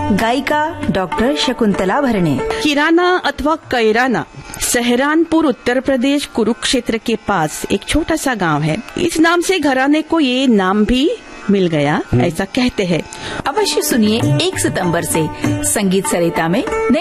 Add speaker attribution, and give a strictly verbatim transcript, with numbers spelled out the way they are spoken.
Speaker 1: गायिका डॉक्टर शकुंतला भरणे।
Speaker 2: किराना अथवा कैराना सहरानपुर उत्तर प्रदेश कुरुक्षेत्र के पास एक छोटा सा गांव है। इस नाम से घराने को ये नाम भी मिल गया, ऐसा कहते हैं।
Speaker 1: अवश्य सुनिए एक सितंबर से संगीत सरिता में